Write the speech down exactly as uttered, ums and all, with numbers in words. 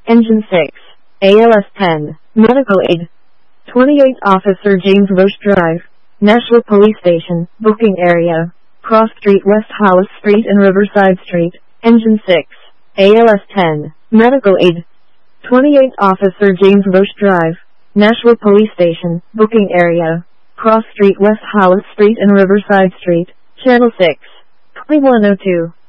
Engine six, A L S ten, Medical Aid. twenty-eight Officer James Roche Drive, Nashua Police Station, Booking Area, Cross Street, West Hollis Street and Riverside Street. Engine six, A L S ten, Medical Aid. twenty-eight Officer James Roche Drive, Nashua Police Station, Booking Area, Cross Street, West Hollis Street and Riverside Street. Channel six, twenty-one oh two.